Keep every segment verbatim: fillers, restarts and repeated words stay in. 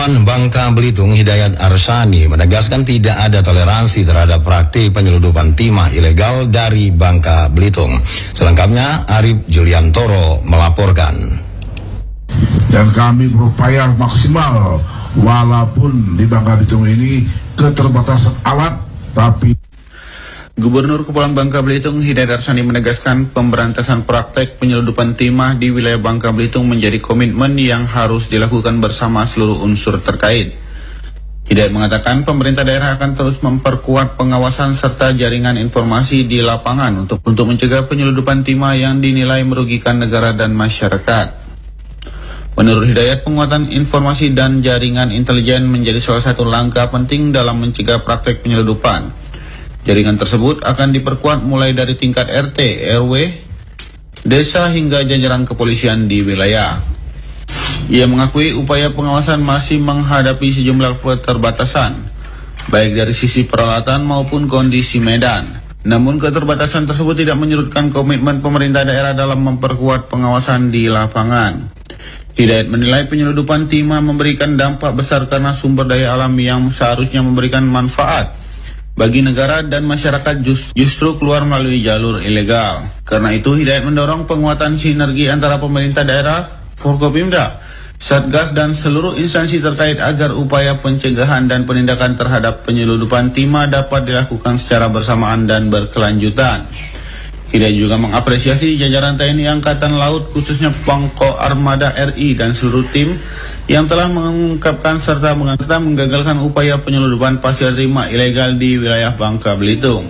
Bangka Belitung Hidayat Arsani menegaskan tidak ada toleransi terhadap praktik penyeludupan timah ilegal dari Bangka Belitung. Selengkapnya Arif Juliantoro melaporkan. Dan kami berupaya maksimal walaupun di Bangka Belitung ini keterbatasan alat, tapi Gubernur Kepulauan Bangka Belitung Hidayat Arsani menegaskan pemberantasan praktek penyeludupan timah di wilayah Bangka Belitung menjadi komitmen yang harus dilakukan bersama seluruh unsur terkait. Hidayat mengatakan pemerintah daerah akan terus memperkuat pengawasan serta jaringan informasi di lapangan untuk untuk mencegah penyeludupan timah yang dinilai merugikan negara dan masyarakat. Menurut Hidayat, penguatan informasi dan jaringan intelijen menjadi salah satu langkah penting dalam mencegah praktek penyeludupan. Jaringan tersebut akan diperkuat mulai dari tingkat R T, R W, desa hingga jajaran kepolisian di wilayah. Ia mengakui upaya pengawasan masih menghadapi sejumlah keterbatasan, baik dari sisi peralatan maupun kondisi medan. Namun keterbatasan tersebut tidak menyurutkan komitmen pemerintah daerah dalam memperkuat pengawasan di lapangan. Hidayat menilai penyeludupan timah memberikan dampak besar karena sumber daya alam yang seharusnya memberikan manfaat bagi negara dan masyarakat just, justru keluar melalui jalur ilegal. Karena itu Hidayat mendorong penguatan sinergi antara pemerintah daerah, Forkopimda, Satgas dan seluruh instansi terkait agar upaya pencegahan dan penindakan terhadap penyeludupan timah dapat dilakukan secara bersamaan dan berkelanjutan. Hidayat juga mengapresiasi jajaran T N I Angkatan Laut khususnya Pangko Armada R I dan seluruh tim yang telah mengungkapkan serta menggagalkan upaya penyeludupan pasir timah ilegal di wilayah Bangka Belitung.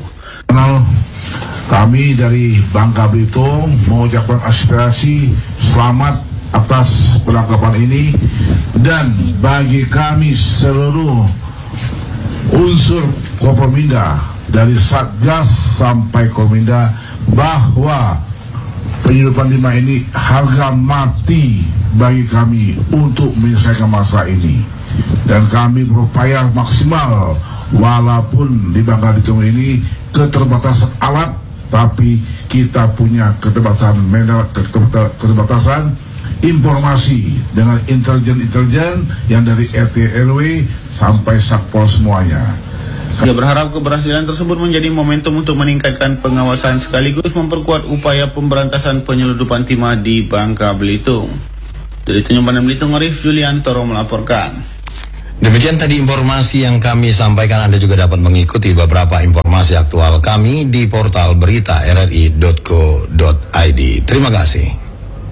Kami dari Bangka Belitung mengucapkan aspirasi selamat atas penangkapan ini, dan bagi kami seluruh unsur Forkopimda dari Satgas sampai Kominda bahwa penyeludupan timah ini harga mati bagi kami untuk menyelesaikan masalah ini, dan kami berupaya maksimal walaupun di Bangka Belitung ini keterbatasan alat, tapi kita punya keterbatasan keterbatasan informasi dengan intelijen-intelijen yang dari R T R W sampai Satpol semuanya. Dia berharap keberhasilan tersebut menjadi momentum untuk meningkatkan pengawasan sekaligus memperkuat upaya pemberantasan penyeludupan timah di Bangka Belitung. Dari Tanjung Pandan Belitung, Arif Juliantoro melaporkan. Demikian tadi informasi yang kami sampaikan. Anda juga dapat mengikuti beberapa informasi aktual kami di portal berita r r i dot co dot i d. Terima kasih.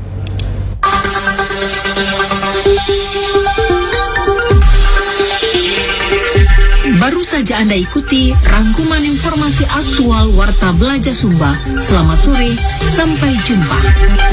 Baru saja Anda ikuti rangkuman informasi aktual Warta Belajar Sumba. Selamat sore, sampai jumpa.